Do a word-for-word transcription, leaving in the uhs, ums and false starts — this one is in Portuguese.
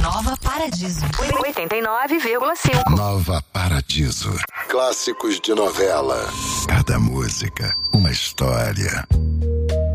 Nova Paradiso. oitenta e nove vírgula cinco. Nova Paradiso. Clássicos de novela. Cada música, uma história.